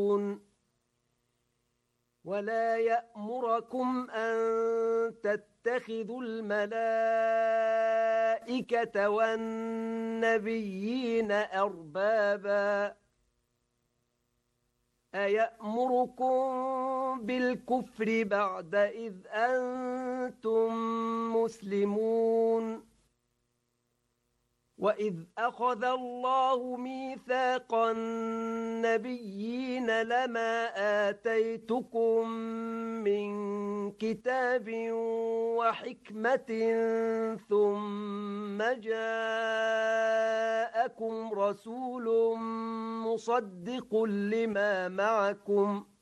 ولا يأمركم أن تتخذوا الملائكة والنبيين أربابا أيأمركم بالكفر بعد إذ أنتم مسلمون وإذ أخذ الله ميثاق النبيين لما آتيتكم من كتاب وحكمة ثم جاءكم رسول مصدق لما معكم